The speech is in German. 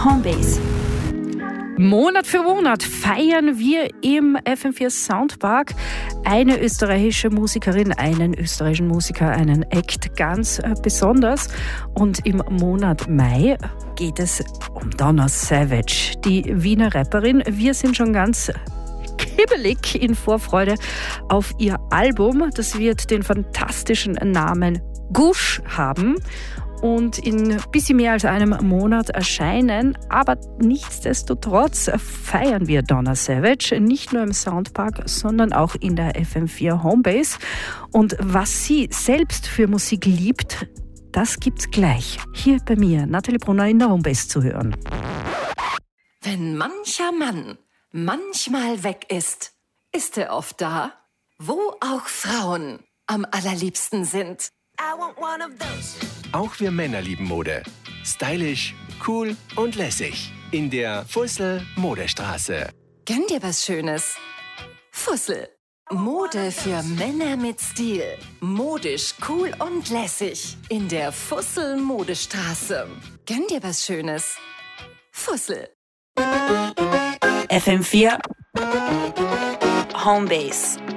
Homebase. Monat für Monat feiern wir im FM4 Soundpark eine österreichische Musikerin, einen österreichischen Musiker, einen Act ganz besonders. Und im Monat Mai geht es um Donna Savage, die Wiener Rapperin. Wir sind schon ganz kibbelig in Vorfreude auf ihr Album. Das wird den fantastischen Namen Gush haben und in ein bisschen mehr als einem Monat erscheinen. Aber nichtsdestotrotz feiern wir Donna Savage nicht nur im Soundpark, sondern auch in der FM4 Homebase. Und was sie selbst für Musik liebt, das gibt's gleich hier bei mir, Nathalie Brunner, in der Homebase zu hören. Wenn mancher Mann manchmal weg ist, ist er oft da, wo auch Frauen am allerliebsten sind. Auch wir Männer lieben Mode. Stylisch, cool und lässig. In der Fussel Modestraße. Gönn dir was Schönes. Fussel. Mode für Männer mit Stil. Modisch, cool und lässig. In der Fussel Modestraße. Gönn dir was Schönes. Fussel. FM4 Homebase.